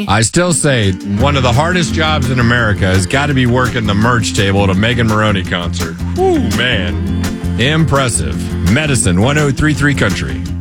Maroney. I still say one of the hardest jobs in America has got to be working the merch table at a Megan Maroney concert. Woo, man. Impressive. Medicine 1033 Country.